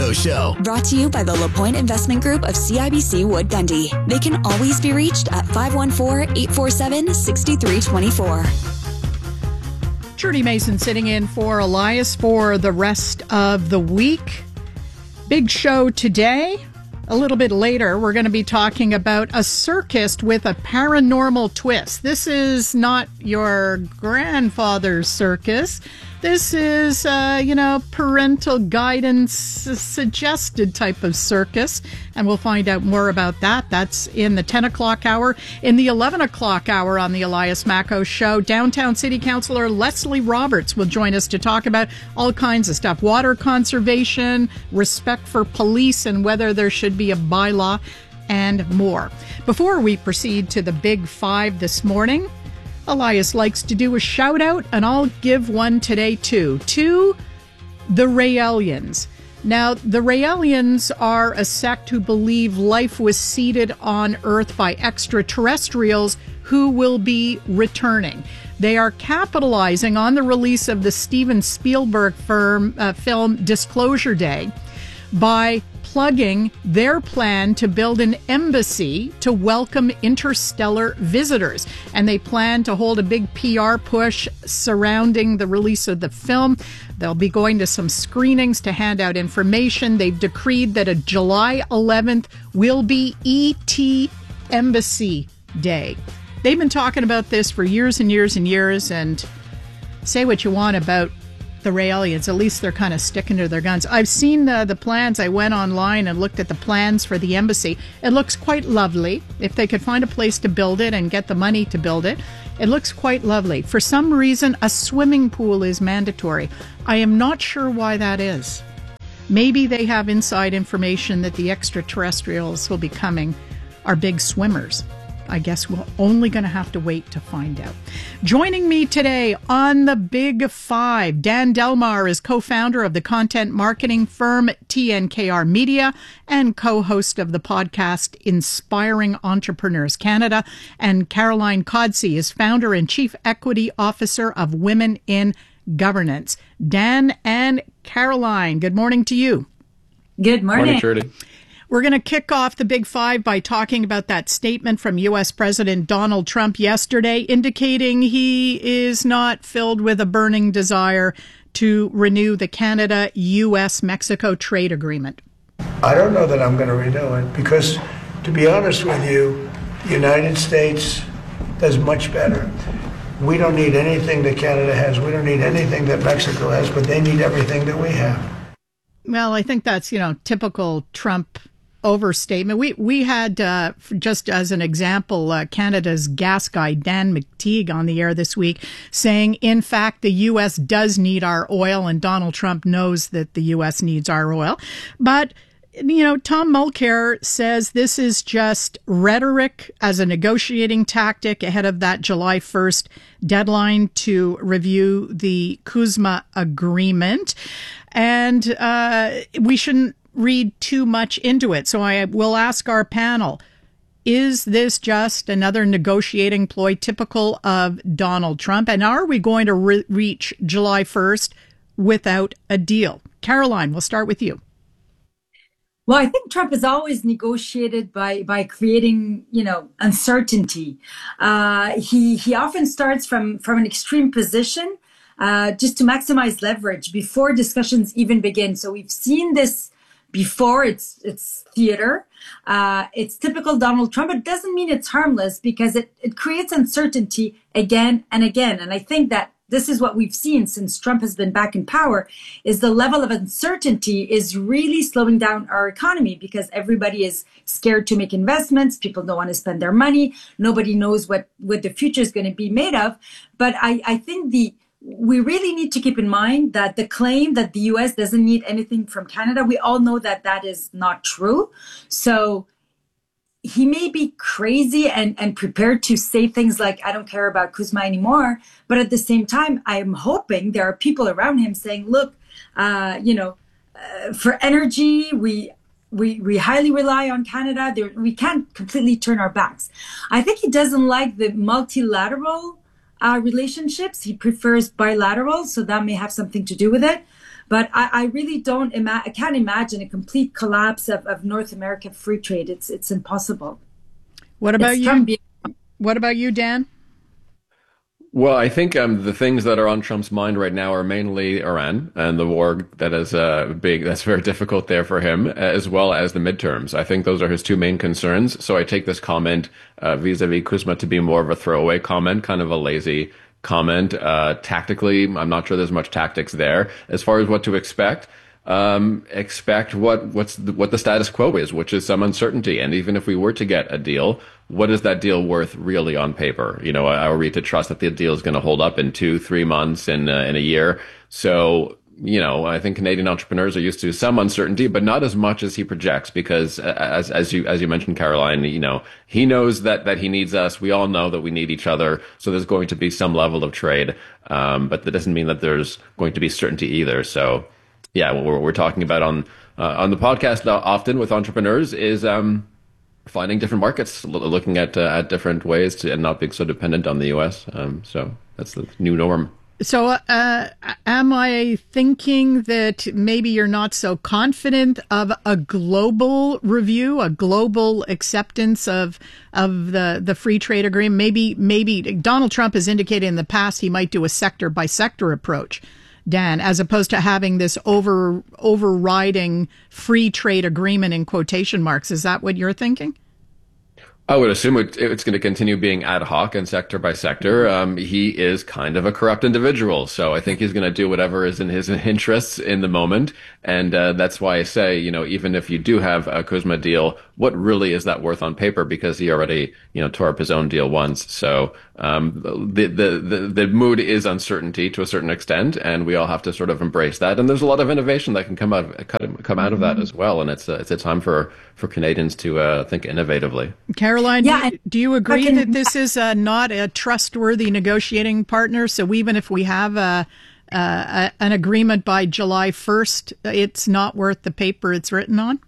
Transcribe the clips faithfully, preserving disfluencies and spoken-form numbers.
Macco Show. Brought to you by the LaPointe Investment Group of C I B C Wood Gundy. They can always be reached at five one four, eight four seven, six three two four. Trudy Mason sitting in for Elias for the rest of the week. Big show today. A little bit later, we're going to be talking about a circus with a paranormal twist. This is not your grandfather's circus. This is, uh, you know, parental guidance suggested type of circus. And we'll find out more about that. That's in the ten o'clock hour. In the eleven o'clock hour on the Elias Macco Show, Downtown City Councillor Leslie Roberts will join us to talk about all kinds of stuff. Water conservation, respect for police, and whether there should be a bylaw, and more. Before we proceed to the big five this morning, Elias likes to do a shout out, and I'll give one today too, to the Raelians. Now, the Raelians are a sect who believe life was seeded on Earth by extraterrestrials who will be returning. They are capitalizing on the release of the Steven Spielberg firm, uh, film Disclosure Day by plugging their plan to build an embassy to welcome interstellar visitors. And they plan to hold a big P R push surrounding the release of the film. They'll be going to some screenings to hand out information. They've decreed that a July eleventh will be E T Embassy Day. They've been talking about this for years and years and years, and say what you want about the Raelians, at least they're kind of sticking to their guns. I've seen uh, the plans. I went online and looked at the plans for the embassy. It looks quite lovely. If they could find a place to build it and get the money to build it, it looks quite lovely. For some reason, a swimming pool is mandatory. I am not sure why that is. Maybe they have inside information that the extraterrestrials will be coming are big swimmers. I guess we're only going to have to wait to find out. Joining me today on the Big Five, Dan Delmar is co-founder of the content marketing firm T N K R Media and co-host of the podcast Inspiring Entrepreneurs Canada. And Caroline Codsey is founder and chief equity officer of Women in Governance. Dan and Caroline, good morning to you. Good morning. Morning, Trudy. We're going to kick off the Big Five by talking about that statement from U S President Donald Trump yesterday, indicating he is not filled with a burning desire to renew the Canada-U S Mexico trade agreement. I don't know that I'm going to renew it because, to be honest with you, the United States does much better. We don't need anything that Canada has. We don't need anything that Mexico has, but they need everything that we have. Well, I think that's, you know, typical Trump overstatement. We we had, uh, just as an example, uh, Canada's gas guy, Dan McTeague, on the air this week saying, in fact, the U S does need our oil, and Donald Trump knows that the U S needs our oil. But, you know, Tom Mulcair says this is just rhetoric as a negotiating tactic ahead of that July first deadline to review the CUSMA agreement. And uh, we shouldn't read too much into it. So I will ask our panel, is this just another negotiating ploy typical of Donald Trump? And are we going to re- reach July first without a deal? Caroline, we'll start with you. Well, I think Trump has always negotiated by by creating, you know, uncertainty. Uh, he he often starts from from an extreme position uh, just to maximize leverage before discussions even begin. So we've seen this before. It's it's theater. Uh, it's typical Donald Trump. It doesn't mean it's harmless because it, it creates uncertainty again and again. And I think that this is what we've seen since Trump has been back in power, is the level of uncertainty is really slowing down our economy because everybody is scared to make investments. People don't want to spend their money. Nobody knows what, what the future is going to be made of. But I, I think the we really need to keep in mind that the claim that the U S doesn't need anything from Canada, we all know that that is not true. So he may be crazy and, and prepared to say things like, I don't care about CUSMA anymore. But at the same time, I'm hoping there are people around him saying, look, uh, you know, uh, for energy, we we we highly rely on Canada. There, we can't completely turn our backs. I think he doesn't like the multilateral uh, relationships. He prefers bilateral, so that may have something to do with it. But I, I really don't ima- I can't imagine a complete collapse of, of North American free trade. It's it's impossible. What about it's you? Trump being- What about you, Dan? Well, I think um, the things that are on Trump's mind right now are mainly Iran and the war that is uh, big. That's very difficult there for him, as well as the midterms. I think those are his two main concerns. So I take this comment uh, vis-a-vis Kuzma to be more of a throwaway comment, kind of a lazy comment. Uh, tactically, I'm not sure there's much tactics there. As far as what to expect, um, expect what what's the, what the status quo is, which is some uncertainty. And even if we were to get a deal, what is that deal worth really on paper? You know, are we to trust that the deal is going to hold up in two, three months, in uh, in a year? So, you know, I think Canadian entrepreneurs are used to some uncertainty, but not as much as he projects, because as as you as you mentioned, Caroline, you know, he knows that that he needs us. We all know that we need each other. So there's going to be some level of trade, um, but that doesn't mean that there's going to be certainty either. So, yeah, what we're, we're talking about on uh, on the podcast often with entrepreneurs is um, finding different markets, looking at uh, at different ways to, and not being so dependent on the U S. Um, so that's the new norm. So uh, am I thinking that maybe you're not so confident of a global review, a global acceptance of of the, the free trade agreement? Maybe maybe Donald Trump has indicated in the past he might do a sector by sector approach, Dan, as opposed to having this over overriding free trade agreement in quotation marks. Is that what you're thinking? I would assume it, it's going to continue being ad hoc and sector by sector. Um, he is kind of a corrupt individual, so I think he's going to do whatever is in his interests in the moment. And uh, that's why I say, you know, even if you do have a Kuzma deal, what really is that worth on paper? Because he already, you know, tore up his own deal once. So um, the, the the the mood is uncertainty to a certain extent, and we all have to sort of embrace that. And there's a lot of innovation that can come out of, come out of that as well. And it's a, it's a time for for Canadians to uh, think innovatively. Caroline, yeah, do, do you agree can, that this is uh, not a trustworthy negotiating partner? So even if we have a, a, an agreement by July first, it's not worth the paper it's written on?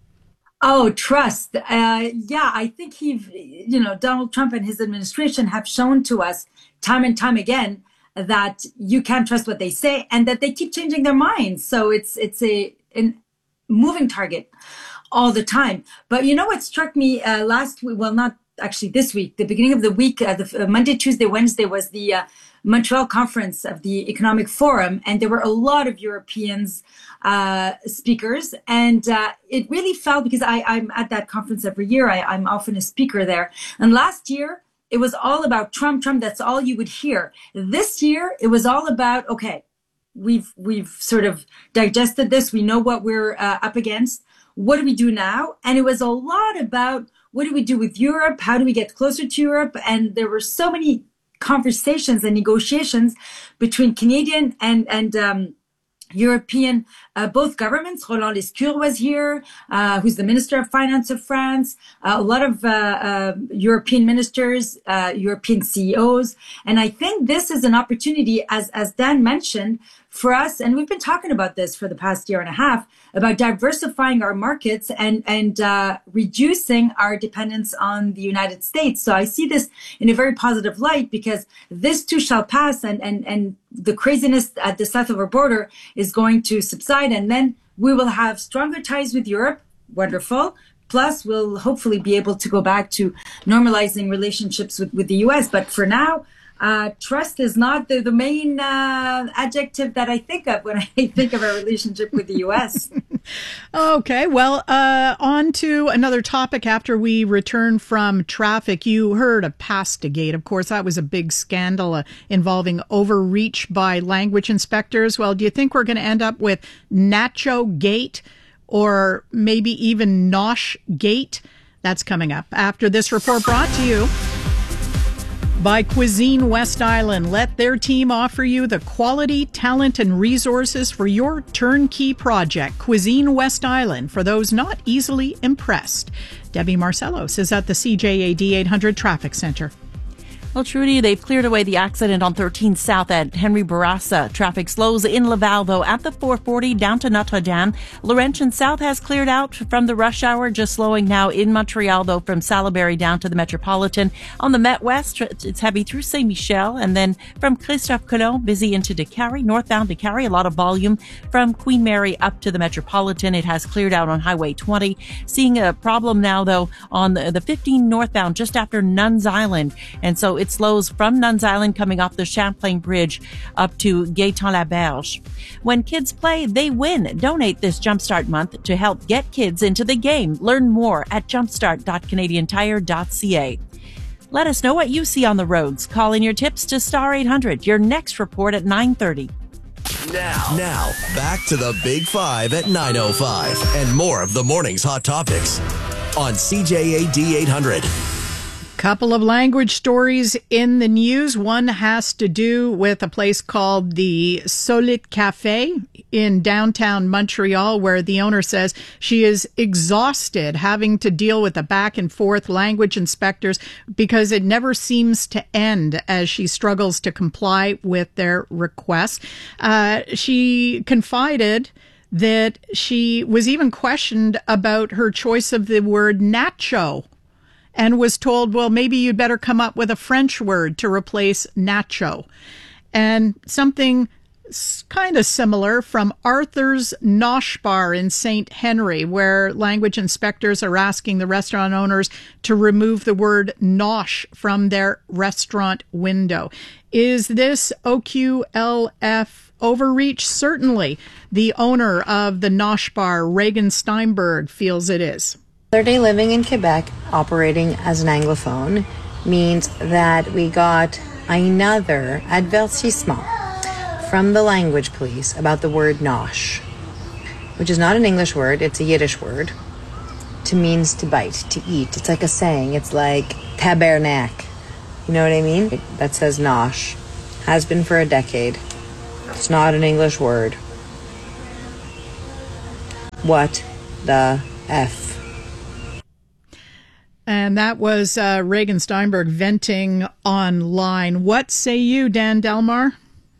Oh, trust. Uh, yeah, I think he, you know, Donald Trump and his administration have shown to us time and time again that you can't trust what they say and that they keep changing their minds. So it's it's a an moving target all the time. But you know what struck me uh, last week? Well, not actually this week. The beginning of the week, uh, the uh, Monday, Tuesday, Wednesday was the uh, Montreal conference of the Economic Forum, and there were a lot of Europeans uh, speakers. And uh, it really felt, because I, I'm at that conference every year. I, I'm often a speaker there. And last year, it was all about Trump, Trump. That's all you would hear. This year, it was all about, okay, we've we've sort of digested this. We know what we're uh, up against. What do we do now? And it was a lot about what do we do with Europe? How do we get closer to Europe? And there were so many conversations and negotiations between Canadian and and um, European, uh, both governments. Roland Lescure was here, uh, who's the Minister of Finance of France, uh, a lot of uh, uh, European ministers, uh, European C E Os. And I think this is an opportunity, as, as Dan mentioned, for us, and we've been talking about this for the past year and a half, about diversifying our markets and, and uh, reducing our dependence on the United States. So I see this in a very positive light, because this too shall pass, and, and, and the craziness at the south of our border is going to subside, and then we will have stronger ties with Europe. Wonderful. Plus, we'll hopefully be able to go back to normalizing relationships with, with the U S. But for now, Uh, trust is not the, the main uh, adjective that I think of when I think of our relationship with the U S. Okay, well, uh, on to another topic after we return from traffic. You heard of Pastagate. Of course, that was a big scandal uh, involving overreach by language inspectors. Well, do you think we're going to end up with Nacho Gate, or maybe even Nosh Gate? That's coming up after this report, brought to you by Cuisine West Island. Let their team offer you the quality, talent, and resources for your turnkey project. Cuisine West Island, for those not easily impressed. Debbie Marcellos is at the C J A D eight hundred Traffic Center. Well, Trudy, they've cleared away the accident on thirteen South at Henry Bourassa. Traffic slows in Laval, though, at the four forty down to Notre Dame. Laurentian South has cleared out from the rush hour, just slowing now in Montreal, though, from Salaberry down to the Metropolitan. On the Met West, it's heavy through Saint Michel, and then from Christophe Colomb, busy into Décarie, northbound Décarie, a lot of volume from Queen Mary up to the Metropolitan. It has cleared out on Highway twenty. Seeing a problem now, though, on the fifteen northbound, just after Nuns Island, and so it slows from Nuns Island coming off the Champlain Bridge up to Gaétan-Laberge. When kids play, they win. Donate this Jumpstart month to help get kids into the game. Learn more at jumpstart dot canadian tire dot c a. Let us know what you see on the roads. Call in your tips to Star eight hundred. Your next report at nine thirty. Now, now, back to the Big Five at nine oh five and more of the morning's hot topics on C J A D eight hundred. Couple of language stories in the news. One has to do with a place called the Solite Cafe in downtown Montreal, where the owner says she is exhausted having to deal with the back and forth language inspectors because it never seems to end as she struggles to comply with their requests. Uh, she confided that she was even questioned about her choice of the word nacho, and was told, well, maybe you'd better come up with a French word to replace nacho. And something kind of similar from Arthur's Nosh Bar in Saint Henry, where language inspectors are asking the restaurant owners to remove the word nosh from their restaurant window. Is this O Q L F overreach? Certainly. The owner of the Nosh Bar, Reagan Steinberg, feels it is. Other day living in Quebec, operating as an Anglophone, means that we got another avertissement from the language police about the word nosh, which is not an English word, it's a Yiddish word, to means to bite, to eat. It's like a saying, it's like tabernacle. You know what I mean? That says nosh. Has been for a decade. It's not an English word. What the F? And that was uh, Reagan Steinberg venting online. What say you, Dan Delmar?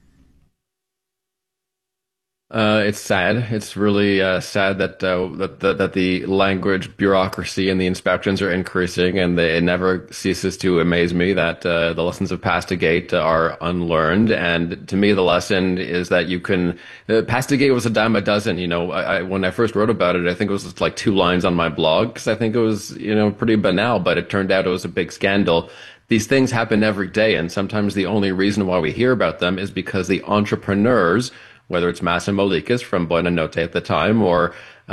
Uh, it's sad. It's really uh, sad that, uh, that that that the language bureaucracy and the inspections are increasing, and they, it never ceases to amaze me that uh, the lessons of Pastigate are unlearned. And to me, the lesson is that you can. Uh, Pastigate was a dime a dozen. You know, I, I, when I first wrote about it, I think it was just like two lines on my blog because I think it was you know pretty banal, but it turned out it was a big scandal. These things happen every day, and sometimes the only reason why we hear about them is because the entrepreneurs, whether it's Massimo Likas from Buona Notte at the time, or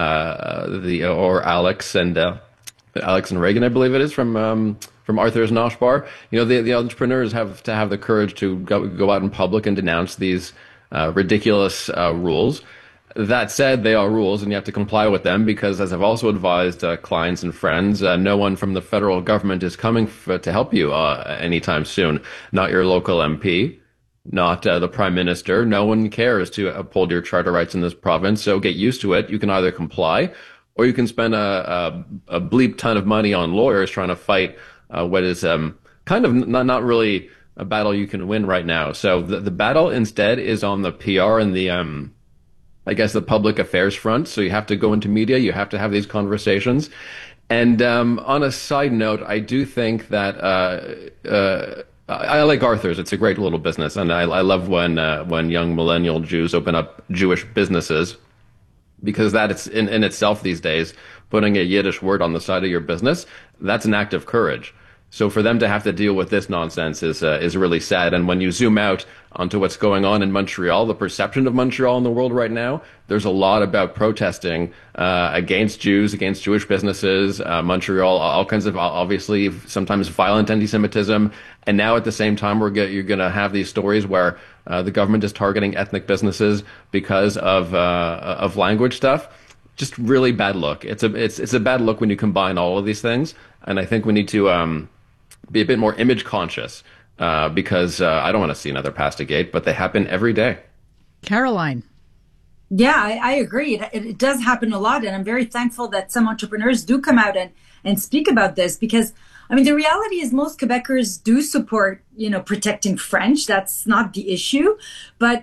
uh, the or Alex and uh, Alex and Reagan, I believe it is from um, from Arthur's Nosh Bar. You know, the the entrepreneurs have to have the courage to go go out in public and denounce these uh, ridiculous uh, rules. That said, they are rules, and you have to comply with them because, as I've also advised uh, clients and friends, uh, no one from the federal government is coming f- to help you uh, anytime soon. Not your local M P. Not uh, the prime minister. No one cares to uphold your charter rights in this province. So get used to it. You can either comply or you can spend a, a, a bleep ton of money on lawyers trying to fight uh, what is um, kind of not, not really a battle you can win right now. So the, the battle instead is on the P R and the, um, I guess, the public affairs front. So you have to go into media. You have to have these conversations. And um, on a side note, I do think that uh, uh, I, I like Arthur's. It's a great little business, and I, I love when uh, when young millennial Jews open up Jewish businesses, because that it's in, in itself these days, putting a Yiddish word on the side of your business, that's an act of courage. So for them to have to deal with this nonsense is uh, is really sad. And when you zoom out onto what's going on in Montreal, the perception of Montreal in the world right now, there's a lot about protesting uh, against Jews, against Jewish businesses, uh, Montreal, all kinds of, obviously, sometimes violent anti-Semitism. And now at the same time, we're get, you're going to have these stories where uh, the government is targeting ethnic businesses because of uh, of language stuff. Just really bad look. It's a it's it's a bad look when you combine all of these things. And I think we need to um, be a bit more image conscious uh, because uh, I don't want to see another Pastigate, but they happen every day. Caroline. Yeah, I, I agree. It, it does happen a lot. And I'm very thankful that some entrepreneurs do come out and, and speak about this, because I mean, the reality is most Quebecers do support, you know, protecting French. That's not the issue. But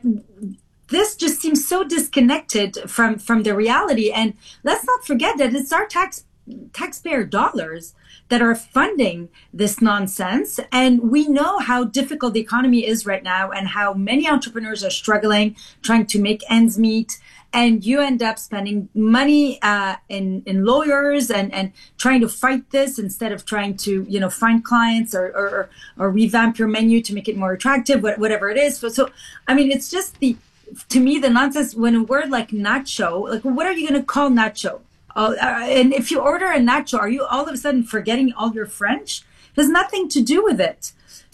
this just seems so disconnected from, from the reality. And let's not forget that it's our tax taxpayer dollars that are funding this nonsense. And we know how difficult the economy is right now and how many entrepreneurs are struggling, trying to make ends meet. And you end up spending money uh, in, in lawyers and, and trying to fight this instead of trying to, you know, find clients or, or, or revamp your menu to make it more attractive, whatever it is. So, so, I mean, it's just the, to me, the nonsense when a word like nacho, like, what are you going to call nacho? Uh, and if you order a nacho, are you all of a sudden forgetting all your French? It has nothing to do with it.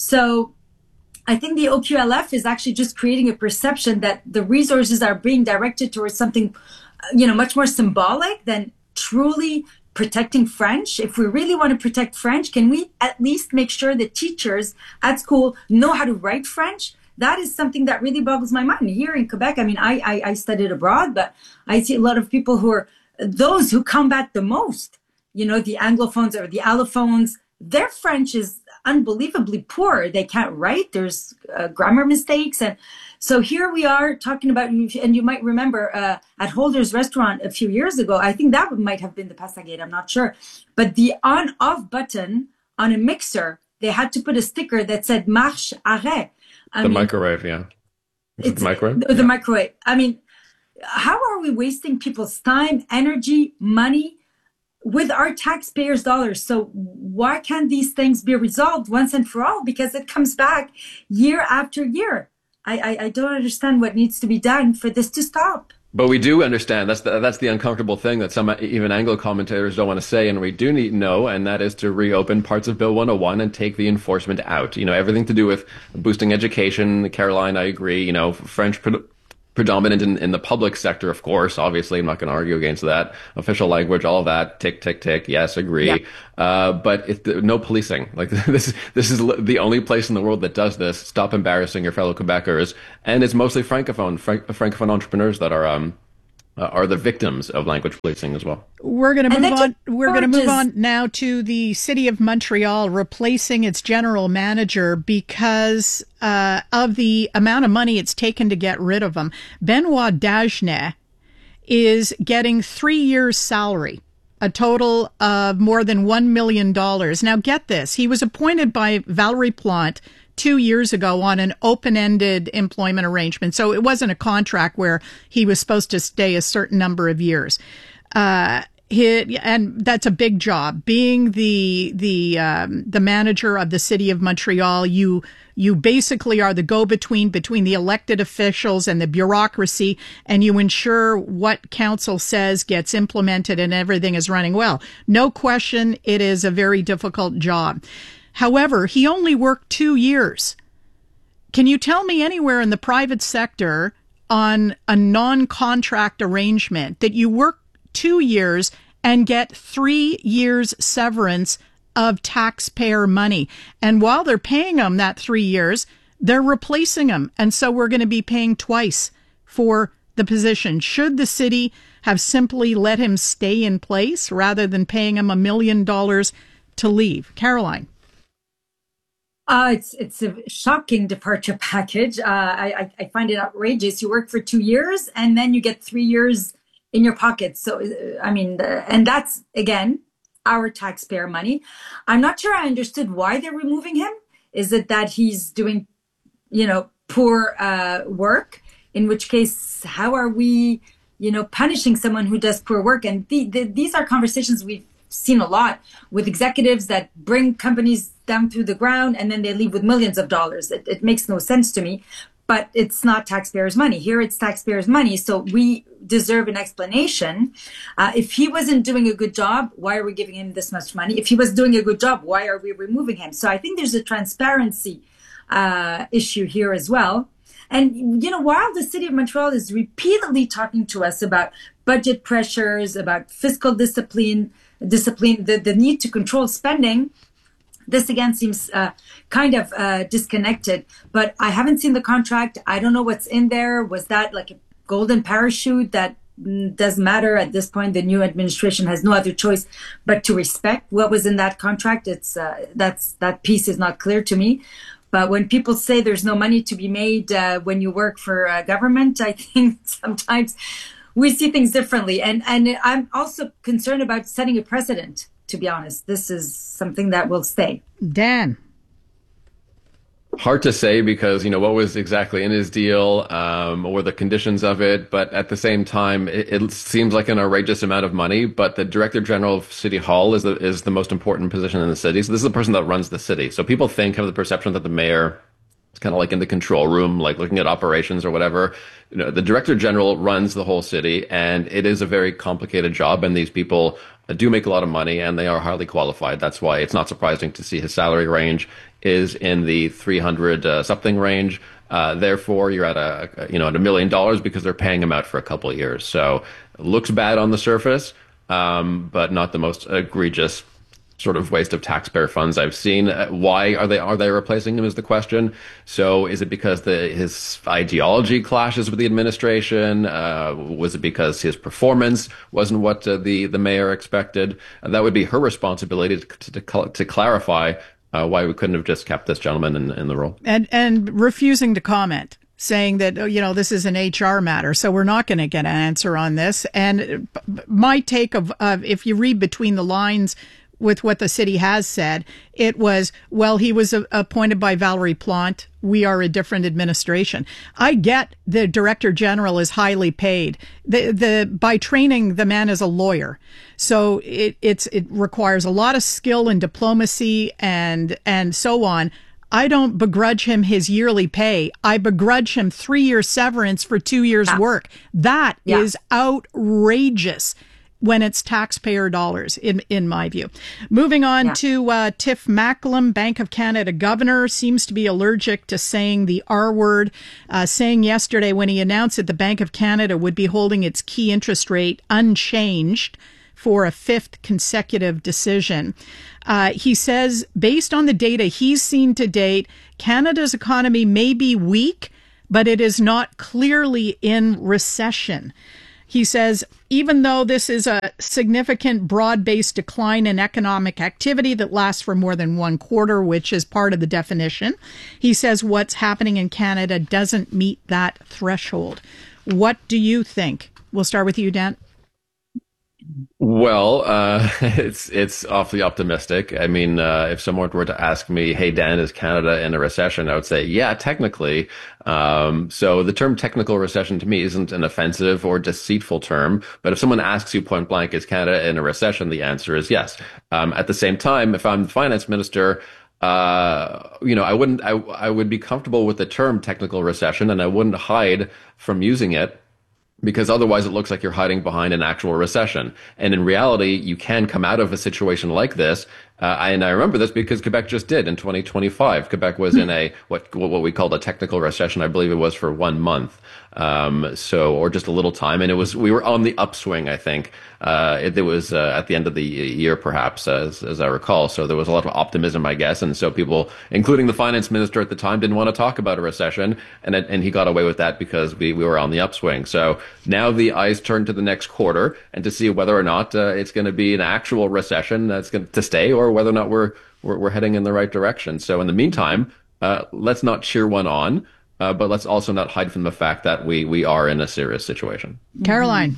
So I think the O Q L F is actually just creating a perception that the resources are being directed towards something, you know, much more symbolic than truly protecting French. If we really want to protect French, can we at least make sure that teachers at school know how to write French? That is something that really boggles my mind. Here in Quebec, I mean, I, I, I studied abroad, but I see a lot of people who are those who combat the most, you know, the Anglophones or the allophones. Their French is unbelievably poor. They can't write. There's uh, grammar mistakes. And so here we are talking about, and you might remember uh, at Holder's Restaurant a few years ago, I think that might have been the Passagate, I'm not sure. But the on-off button on a mixer, they had to put a sticker that said marche arrêt. I the mean, microwave, yeah. Is it the microwave? The, the yeah. microwave. I mean, how are we wasting people's time, energy, money with our taxpayers' dollars? So why can't these things be resolved once and for all? Because it comes back year after year. I, I, I don't understand what needs to be done for this to stop. But we do understand that's the, that's the uncomfortable thing that some even Anglo commentators don't want to say, and we do need to know, and that is to reopen parts of Bill one oh one and take the enforcement out. You know, everything to do with boosting education. Caroline, I agree. You know, French pre- predominant in, in the public sector, of course. Obviously, I'm not going to argue against that. Official language, all of that. Tick, tick, tick. Yes, agree. Yeah. Uh, but if the, no policing. Like this, this is the only place in the world that does this. Stop embarrassing your fellow Quebecers. And it's mostly francophone, franc- francophone entrepreneurs that are um uh, are the victims of language policing as well. We're going to move on. We're going to move on now to the City of Montreal replacing its general manager because uh, of the amount of money it's taken to get rid of him. Benoit Dagenet is getting three years' salary, a total of more than one million dollars. Now, get this. He was appointed by Valérie Plante two years ago on an open-ended employment arrangement. So it wasn't a contract where he was supposed to stay a certain number of years. Uh, he, and that's a big job. Being the the um, the manager of the City of Montreal, you you basically are the go-between between the elected officials and the bureaucracy, and you ensure what council says gets implemented and everything is running well. No question, it is a very difficult job. However, he only worked two years. Can you tell me anywhere in the private sector on a non-contract arrangement that you work two years and get three years severance of taxpayer money? And while they're paying him that three years, they're replacing him. And so we're going to be paying twice for the position. Should the city have simply let him stay in place rather than paying him a million dollars to leave? Caroline. Uh, it's it's a shocking departure package. Uh, I, I find it outrageous. You work for two years and then you get three years in your pocket. So, I mean, and that's, again, our taxpayer money. I'm not sure I understood why they're removing him. Is it that he's doing, you know, poor uh, work? In which case, how are we, you know, punishing someone who does poor work? And the, the, these are conversations we've seen a lot with executives that bring companies down through the ground and then they leave with millions of dollars. It, it makes no sense to me, but it's not taxpayers' money. Here it's taxpayers' money. So we deserve an explanation. Uh, if he wasn't doing a good job, why are we giving him this much money? If he was doing a good job, why are we removing him? So I think there's a transparency uh, issue here as well. And, you know, while the City of Montreal is repeatedly talking to us about budget pressures, about fiscal discipline, discipline, the, the need to control spending, this again seems uh, kind of uh, disconnected. But I haven't seen the contract. I don't know what's in there. Was that like a golden parachute that doesn't matter at this point. The new administration has no other choice but to respect what was in that contract. It's uh, that's that piece is not clear to me. But when people say there's no money to be made uh, when you work for uh, government, I think sometimes we see things differently. And and I'm also concerned about setting a precedent, to be honest. This is something that will stay. Dan. Hard to say because, you know, what was exactly in his deal, um, or the conditions of it. But at the same time, it, it seems like an outrageous amount of money. But the Director General of City Hall is the, is the most important position in the city. So this is the person that runs the city. So people think, have the perception that the mayor is kind of like in the control room, like looking at operations or whatever. You know, the Director General runs the whole city, and it is a very complicated job. And these people do make a lot of money, and they are highly qualified. That's why it's not surprising to see his salary range is in the three hundred uh, something range. Uh, therefore, you're at a, you know, at a million dollars because they're paying him out for a couple of years. So it looks bad on the surface, um, but not the most egregious sort of waste of taxpayer funds I've seen. Uh, why are they are they replacing him is the question. So is it because the his ideology clashes with the administration? Uh, was it because his performance wasn't what uh, the the mayor expected? And that would be her responsibility to to, to clarify uh, why we couldn't have just kept this gentleman in, in the role. And and refusing to comment, saying that, you know, this is an H R matter, so we're not going to get an answer on this. And my take of, of if you read between the lines with what the city has said, it was, well, he was a, appointed by Valerie Plante. We are a different administration. I get the Director General is highly paid. The, the, by training, the man is a lawyer. So it, it's, it requires a lot of skill and diplomacy and, and so on. I don't begrudge him his yearly pay. I begrudge him three year severance for two years yeah. work. That yeah. is outrageous when it's taxpayer dollars, in in my view. Moving on yeah. to uh, Tiff Macklem, Bank of Canada governor, seems to be allergic to saying the R word, uh, saying yesterday when he announced that the Bank of Canada would be holding its key interest rate unchanged for a fifth consecutive decision. Uh, he says, based on the data he's seen to date, Canada's economy may be weak, but it is not clearly in recession. He says, even though this is a significant broad-based decline in economic activity that lasts for more than one quarter, which is part of the definition, he says what's happening in Canada doesn't meet that threshold. What do you think? We'll start with you, Dan. Well, uh, it's it's awfully optimistic. I mean, uh, if someone were to ask me, hey, Dan, is Canada in a recession? I would say, yeah, technically. Um, so the term technical recession to me isn't an offensive or deceitful term. But if someone asks you point blank, is Canada in a recession? The answer is yes. Um, at the same time, if I'm the finance minister, uh, you know, I wouldn't, I, I would be comfortable with the term technical recession, and I wouldn't hide from using it, because otherwise it looks like you're hiding behind an actual recession. And in reality, you can come out of a situation like this. Uh, and I remember this because Quebec just did in twenty twenty-five. Quebec was in a, what, what we called a technical recession. I believe it was for one month. Um, so, or just a little time. And it was, we were on the upswing, I think. Uh, it, it was, uh, at the end of the year, perhaps, as, as I recall. So there was a lot of optimism, I guess. And so people, including the finance minister at the time, didn't want to talk about a recession. And, it, and he got away with that because we, we were on the upswing. So now the eyes turn to the next quarter and to see whether or not, uh, it's going to be an actual recession that's going to stay, or whether or not we're, we're, we're heading in the right direction. So in the meantime, uh, let's not cheer one on. Uh, but let's also not hide from the fact that we we are in a serious situation. Caroline.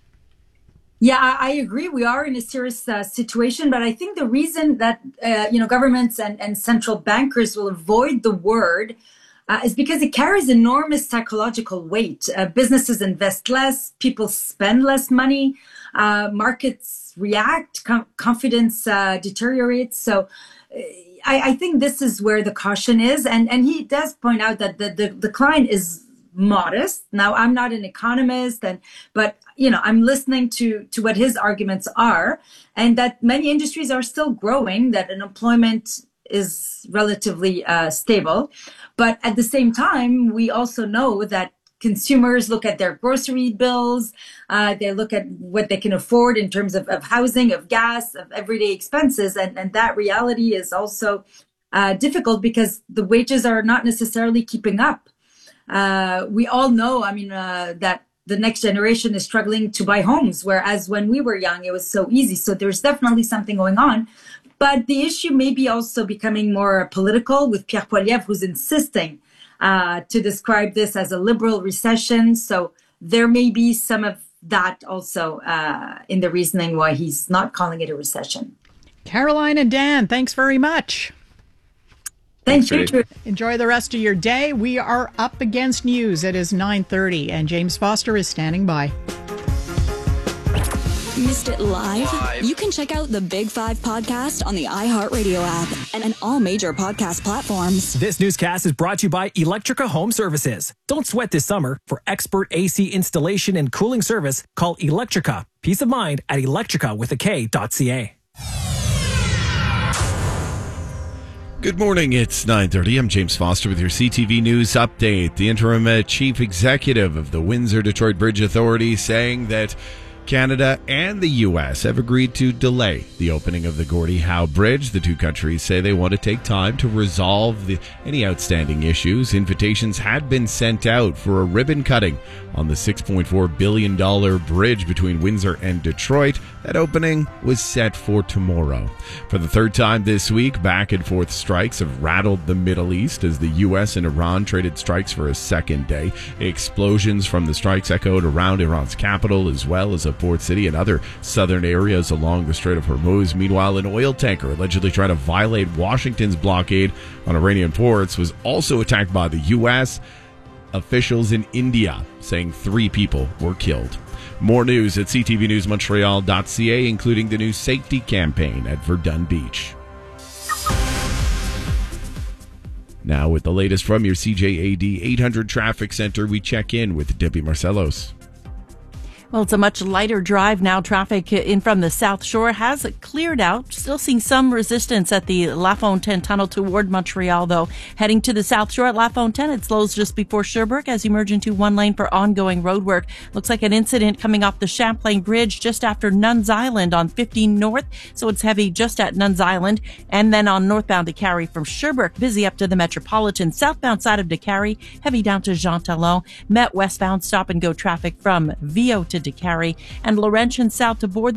Yeah, I, I agree. We are in a serious uh, situation, but I think the reason that uh, you know governments and, and central bankers will avoid the word uh, is because it carries enormous psychological weight. Uh, businesses invest less, people spend less money, uh, markets react, com- confidence uh, deteriorates. So. Uh, I, I think this is where the caution is. And, and he does point out that the, the decline is modest. Now, I'm not an economist, and but, you know, I'm listening to, to what his arguments are, and that many industries are still growing, that unemployment is relatively uh, stable. But at the same time, we also know that consumers look at their grocery bills, uh, they look at what they can afford in terms of, of housing, of gas, of everyday expenses. And, and that reality is also uh, difficult because the wages are not necessarily keeping up. Uh, we all know, I mean, uh, that the next generation is struggling to buy homes, whereas when we were young, it was so easy. So there's definitely something going on. But the issue may be also becoming more political with Pierre Poilievre, who's insisting uh, to describe this as a liberal recession. So there may be some of that also uh, in the reasoning why he's not calling it a recession. Caroline and Dan, thanks very much. Thanks, you. Enjoy the rest of your day. We are up against news. It is nine thirty, and James Foster is standing by. Missed it live? live? You can check out the Big Five podcast on the iHeartRadio app and on all major podcast platforms. This newscast is brought to you by Electrica Home Services. Don't sweat this summer. For expert A C installation and cooling service, call Electrica. Peace of mind at electrica with a K dot C A. Good morning, it's nine thirty. I'm James Foster with your C T V News update. The interim uh, chief executive of the Windsor-Detroit Bridge Authority saying that Canada and the U S have agreed to delay the opening of the Gordie Howe Bridge. The two countries say they want to take time to resolve the, any outstanding issues. Invitations had been sent out for a ribbon cutting on the six point four billion dollars bridge between Windsor and Detroit. That opening was set for tomorrow. For the third time this week, back and forth strikes have rattled the Middle East as the U S and Iran traded strikes for a second day. Explosions from the strikes echoed around Iran's capital as well as a port city and other southern areas along the Strait of Hormuz. Meanwhile, an oil tanker allegedly trying to violate Washington's blockade on Iranian ports was also attacked by the U S. Officials in India saying three people were killed. More news at c t v news montreal dot c a, including the new safety campaign at Verdun Beach. Now with the latest from your C J A D eight hundred Traffic Center, we check in with Debbie Marcelos. Well, it's a much lighter drive now. Traffic in from the South Shore has cleared out. Still seeing some resistance at the La Fontaine Tunnel toward Montreal, though. Heading to the South Shore at La Fontaine, it slows just before Sherbrooke as you merge into one lane for ongoing road work. Looks like an incident coming off the Champlain Bridge just after Nuns Island on fifteen North, so it's heavy just at Nuns Island. And then on northbound Décarie from Sherbrooke, busy up to the Metropolitan. Southbound side of Décarie, heavy down to Jean Talon. Met westbound stop and go traffic from Viau to Décarie, and Laurentian south to board